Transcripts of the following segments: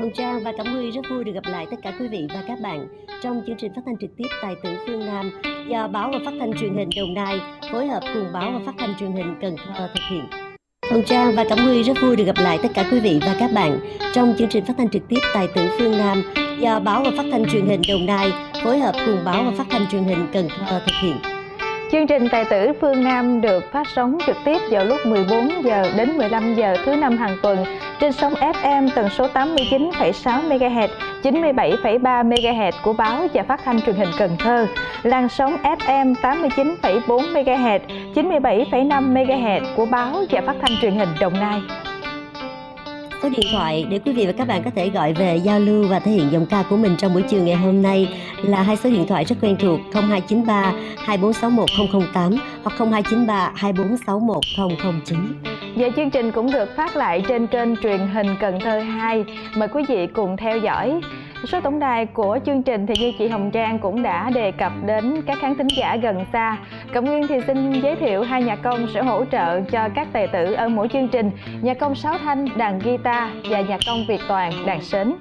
Hồng Trang và Cẩm Huy rất vui được gặp lại tất cả quý vị và các bạn trong chương trình phát thanh trực tiếp Tài tử phương Nam do Báo và Phát thanh Truyền hình Đồng Nai phối hợp cùng Báo và Phát thanh Truyền hình Cần Thơ thực hiện. Hồng Trang và Cẩm Huy rất vui được gặp lại tất cả quý vị và các bạn trong chương trình phát thanh trực tiếp Tài tử phương Nam do Báo và Phát thanh Truyền hình Đồng Nai phối hợp cùng Báo và Phát thanh Truyền hình Cần Thơ thực hiện. Chương trình Tài tử phương Nam được phát sóng trực tiếp vào lúc 14 giờ đến 15 giờ thứ năm hàng tuần trên sóng FM tần số 89,6 MHz, 97,3 MHz của Báo và Phát thanh Truyền hình Cần Thơ, làn sóng FM 89,4 MHz, 97,5 MHz của Báo và Phát thanh Truyền hình Đồng Nai. Số điện thoại để quý vị và các bạn có thể gọi về giao lưu và thể hiện giọng ca của mình trong buổi chiều ngày hôm nay là hai số điện thoại rất quen thuộc 0293 2461 008 hoặc 0293 2461 009. Và chương trình cũng được phát lại trên kênh truyền hình Cần Thơ 2. Mời quý vị cùng theo dõi. Số tổng đài của chương trình thì như chị Hồng Trang cũng đã đề cập đến các khán thính giả gần xa. Cẩm Nguyên thì xin giới thiệu hai nhạc công sẽ hỗ trợ cho các tài tử ở mỗi chương trình: nhạc công Sáu Thanh đàn guitar và nhạc công Việt Toàn đàn sến.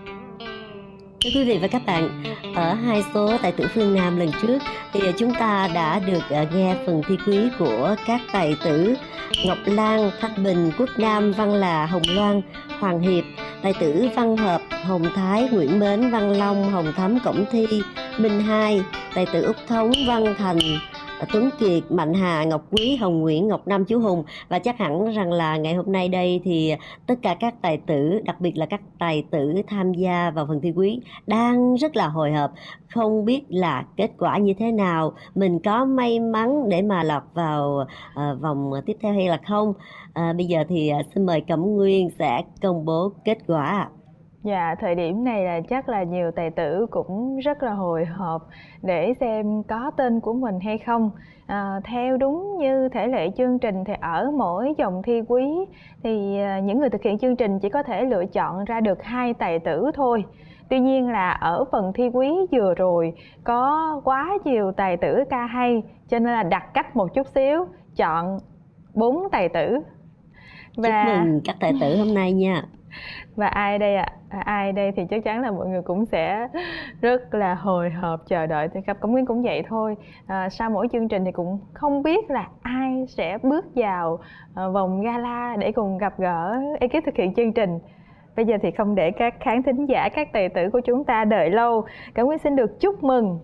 Thưa quý vị và các bạn, ở hai số Tài tử phương Nam lần trước thì chúng ta đã được nghe phần thi quý của các tài tử Ngọc Lan, Thanh Bình, Quốc Nam, Văn Là, Hồng Loan, Hoàng Hiệp, tài tử Văn Hợp, Hồng Thái, Nguyễn Mến, Văn Long, Hồng Thắm, Cổng Thi, Minh Hai, tài tử Úc Thống, Văn Thành, Tuấn Kiệt, Mạnh Hà, Ngọc Quý, Hồng Nguyễn, Ngọc Nam, Chú Hùng. Và chắc hẳn rằng là ngày hôm nay đây thì tất cả các tài tử, đặc biệt là các tài tử tham gia vào phần thi quý đang rất là hồi hộp, không biết là kết quả như thế nào, mình có may mắn để mà lọt vào vòng tiếp theo hay là không. Bây giờ thì xin mời Cẩm Nguyên sẽ công bố kết quả. Dạ, thời điểm này là chắc là nhiều tài tử cũng rất là hồi hộp để xem có tên của mình hay không. Theo đúng như thể lệ chương trình thì ở mỗi vòng thi quý thì những người thực hiện chương trình chỉ có thể lựa chọn ra được 2 tài tử thôi. Tuy nhiên là ở phần thi quý vừa rồi có quá nhiều tài tử ca hay, cho nên là đặt cách một chút xíu, chọn 4 tài tử. Và chúc mừng các tài tử hôm nay nha. Và ai đây ạ? Ai đây thì chắc chắn là mọi người cũng sẽ rất là hồi hộp chờ đợi. Thì Cẩm Nguyên cũng vậy thôi. Sau mỗi chương trình thì cũng không biết là ai sẽ bước vào vòng gala để cùng gặp gỡ ekip thực hiện chương trình. Bây giờ thì không để các khán thính giả, các tài tử của chúng ta đợi lâu, Cẩm Nguyên xin được chúc mừng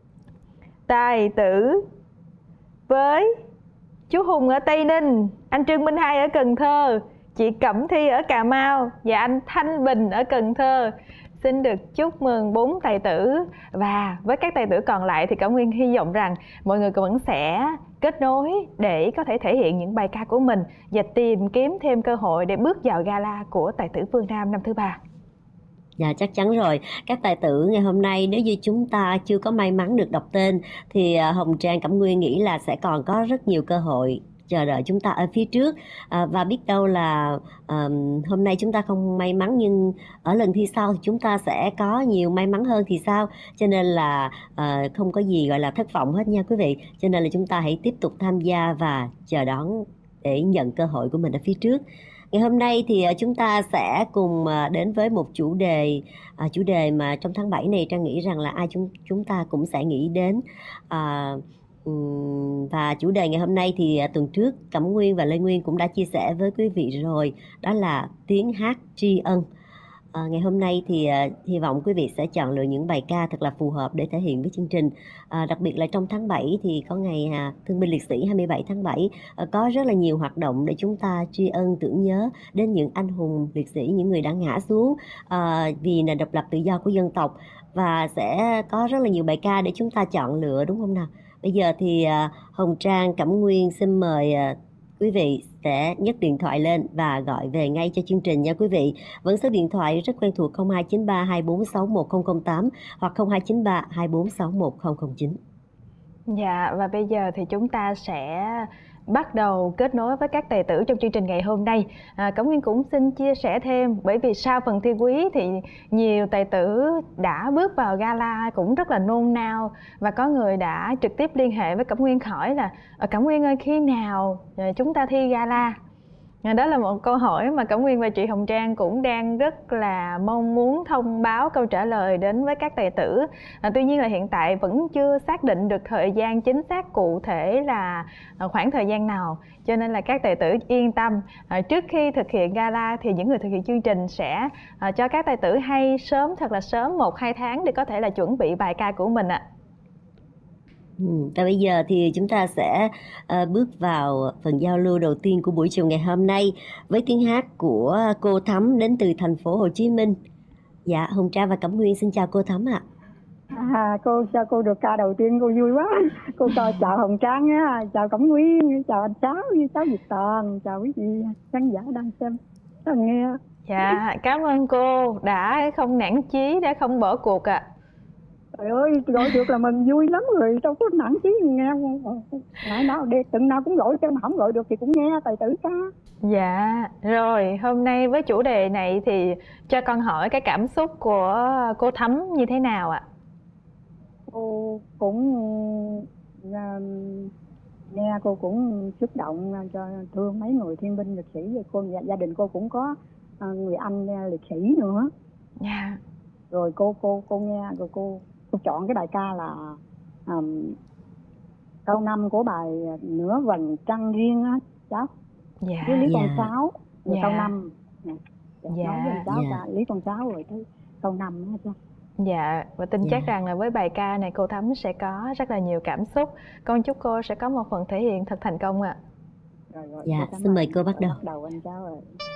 tài tử với chú Hùng ở Tây Ninh, anh Trương Minh Hai ở Cần Thơ, chị Cẩm Thi ở Cà Mau và anh Thanh Bình ở Cần Thơ. Xin được chúc mừng 4 tài tử. Và với các tài tử còn lại thì Cẩm Nguyên hy vọng rằng mọi người vẫn sẽ kết nối để có thể thể hiện những bài ca của mình và tìm kiếm thêm cơ hội để bước vào gala của Tài tử phương Nam năm thứ 3. Dạ, chắc chắn rồi. Các tài tử ngày hôm nay nếu như chúng ta chưa có may mắn được đọc tên thì Hồng Trang, Cẩm Nguyên nghĩ là sẽ còn có rất nhiều cơ hội chờ đợi chúng ta ở phía trước. Và biết đâu là hôm nay chúng ta không may mắn nhưng ở lần thi sau thì chúng ta sẽ có nhiều may mắn hơn thì sao. Cho nên là không có gì gọi là thất vọng hết nha quý vị. Cho nên là chúng ta hãy tiếp tục tham gia và chờ đón để nhận cơ hội của mình ở phía trước. Ngày hôm nay thì chúng ta sẽ cùng đến với một chủ đề mà trong tháng 7 này Trang nghĩ rằng là ai chúng ta cũng sẽ nghĩ đến. Và chủ đề ngày hôm nay thì tuần trước Cẩm Nguyên và Lê Nguyên cũng đã chia sẻ với quý vị rồi, đó là tiếng hát tri ân. Ngày hôm nay thì hy vọng quý vị sẽ chọn lựa những bài ca thật là phù hợp để thể hiện với chương trình. Đặc biệt là trong tháng 7 thì có ngày Thương binh liệt sĩ 27 tháng 7, có rất là nhiều hoạt động để chúng ta tri ân tưởng nhớ đến những anh hùng liệt sĩ, những người đã ngã xuống vì nền độc lập tự do của dân tộc. Và sẽ có rất là nhiều bài ca để chúng ta chọn lựa, đúng không nào? Bây giờ thì Hồng Trang, Cẩm Nguyên xin mời quý vị sẽ nhấc điện thoại lên và gọi về ngay cho chương trình nha quý vị. Vẫn số điện thoại rất quen thuộc 0293 2461 008 hoặc 0293 2461 009. Dạ, và bây giờ thì chúng ta sẽ bắt đầu kết nối với các tài tử trong chương trình ngày hôm nay. Cẩm Nguyên cũng xin chia sẻ thêm, bởi vì sau phần thi quý thì nhiều tài tử đã bước vào gala cũng rất là nôn nao, và có người đã trực tiếp liên hệ với Cẩm Nguyên hỏi là Cẩm Nguyên ơi, khi nào chúng ta thi gala? Đó là một câu hỏi mà Cẩm Nguyên và chị Hồng Trang cũng đang rất là mong muốn thông báo câu trả lời đến với các tài tử. Tuy nhiên là hiện tại vẫn chưa xác định được thời gian chính xác cụ thể là khoảng thời gian nào. Cho nên là các tài tử yên tâm. Trước khi thực hiện gala thì những người thực hiện chương trình sẽ cho các tài tử hay sớm, thật là sớm 1-2 tháng để có thể là chuẩn bị bài ca của mình ạ. Và bây giờ thì chúng ta sẽ bước vào phần giao lưu đầu tiên của buổi chiều ngày hôm nay với tiếng hát của cô Thắm đến từ thành phố Hồ Chí Minh. Dạ, Hồng Trang và Cẩm Nguyên xin chào cô Thắm ạ. Cô cho cô được ca đầu tiên cô vui quá. Cô chào Hồng Trang nhé, chào Cẩm Nguyên, chào anh cháu Việt Toàn, chào quý vị khán giả đang xem đang nghe. Dạ, cảm ơn cô đã không nản chí, đã không bỏ cuộc ạ. Trời ơi, gọi được là mình vui lắm rồi, đâu có nản chí nghe. Ngày nào từng nào cũng gọi, chứ mà không gọi được thì cũng nghe tài tử ca. Dạ, rồi hôm nay với chủ đề này thì cho con hỏi cái cảm xúc của cô Thắm như thế nào ạ? Cô cũng nghe cô cũng xúc động, cho thương mấy người thương binh liệt sĩ. Cô gia đình cô cũng có người anh liệt sĩ nữa. Dạ. Rồi cô nghe rồi cô chọn cái bài ca là câu 5 của bài Nửa Vầng Trăng Riêng á cháu. Dạ. Với Lý Con Sáo. Rồi Dạ. câu 5 Dạ. nói với cháu ca Lý Con Sáo rồi tới câu 5 đó cháu. Dạ, và tin chắc rằng là với bài ca này cô Thắm sẽ có rất là nhiều cảm xúc. Con chúc cô sẽ có một phần thể hiện thật thành công ạ. Rồi, dạ, xin mời cô bắt đầu. Bắt đầu anh cháu ơi.